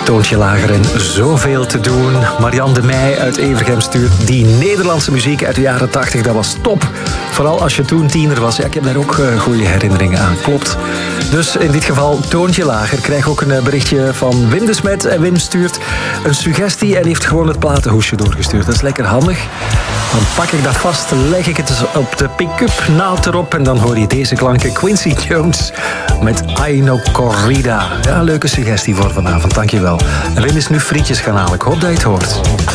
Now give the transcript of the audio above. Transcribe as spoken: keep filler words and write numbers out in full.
Toontje lager en zoveel te doen. Marianne de Meij uit Evergem stuurt die Nederlandse muziek uit de jaren tachtig. Dat was top. Vooral als je toen tiener was. Ja, ik heb daar ook uh, goede herinneringen aan. Klopt. Dus in dit geval Toontje lager. Ik krijg ook een uh, berichtje van Wim de Smet. En Wim stuurt een suggestie en heeft gewoon het platenhoesje doorgestuurd. Dat is lekker handig. Dan pak ik dat vast, leg ik het op de pick-up naald erop en dan hoor je deze klanken. Quincy Jones met Aino Corrida. Ja, leuke suggestie voor vanavond, dankjewel. En Wim is nu frietjes gaan halen. Ik hoop dat je het hoort.